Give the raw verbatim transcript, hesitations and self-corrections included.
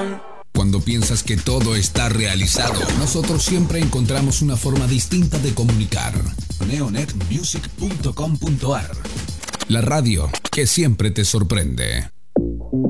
Cuando piensas que todo está realizado, nosotros siempre encontramos una forma distinta de comunicar. neonet music punto com punto ar, la radio que siempre te sorprende.